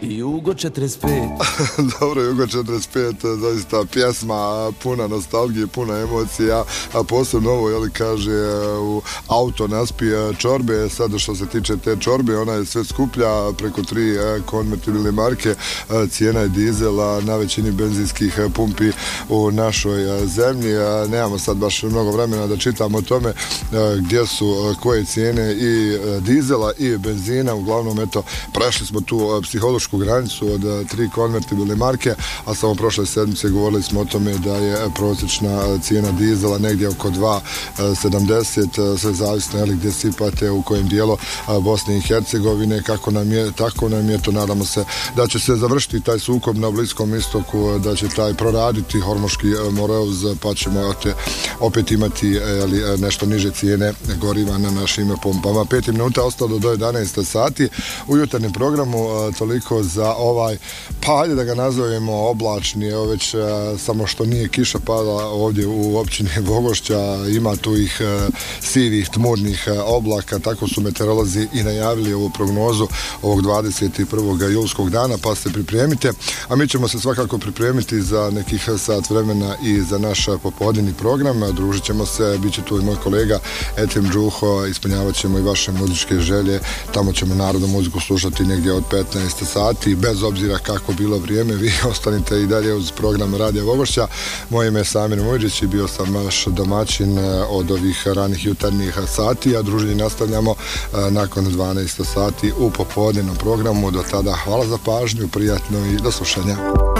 Jugo 45. Dobro, Jugo 45, zaista pjesma puna nostalgije, puna emocija, a posebno ovo, jel kaže, u auto naspi čorbe. Sad što se tiče te čorbe, ona je sve skuplja, preko 3 konvertibilne marke, cijena je dizela na većini benzinskih pumpi u našoj zemlji. Nemamo sad baš mnogo vremena da čitamo o tome gdje su koje cijene i dizela i benzina. Uglavnom, eto, prešli smo tu psihološku granicu od 3 konvertibilne marke, a samo prošle sedmice govorili smo o tome da je prosječna cijena dizela negdje oko 2,70, sve zavisno je li gdje sipate, u kojem dijelu Bosne i Hercegovine. Tako nam je to, nadamo se da će se završiti taj sukob na Bliskom istoku, da će taj proraditi hormonski moreuz, pa ćemo opet imati nešto niže cijene goriva na našim pompama. 5 minuta ostalo do 11 sati u jutarnjem programu. Toliko za ovaj, pa ajde da ga nazovemo oblačni, evo već samo što nije kiša pada ovdje u općini Vogošća, ima tu ih sivih, tmurnih oblaka, tako su meteorolozi i najavili ovu prognozu ovog 21. julskog dana, pa se pripremite, a mi ćemo se svakako pripremiti za nekih sat vremena i za naš popodnevni program. Družit ćemo se, bit će tu i moj kolega Etim Džuho, ispunjavat ćemo i vaše muzičke želje, tamo ćemo narodnu muziku slušati negdje od 15 sati, bez obzira kako bilo vrijeme, vi ostanite i dalje uz program Radija Vogošća. Moje ime je Samir Mujđić i bio sam vaš domaćin od ovih ranih jutarnjih sati, a druženje nastavljamo nakon 12 sati u popodnevnom programu. Do tada hvala za pažnju, prijatno i do slušanja.